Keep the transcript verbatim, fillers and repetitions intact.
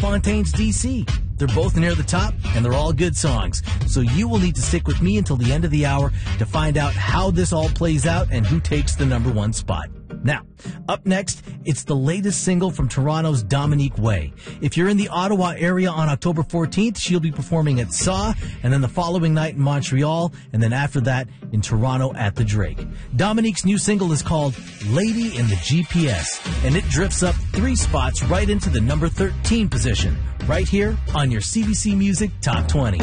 Fontaines, D C. They're both near the top, and they're all good songs. So you will need to stick with me until the end of the hour to find out how this all plays out and who takes the number one spot. Now, up next, it's the latest single from Toronto's Dominique Way. If you're in the Ottawa area on October fourteenth, she'll be performing at S A, and then the following night in Montreal, and then after that in Toronto at the Drake. Dominique's new single is called Lady in the G P S, and it drifts up three spots right into the number thirteen position, right here on your C B C Music Top twenty.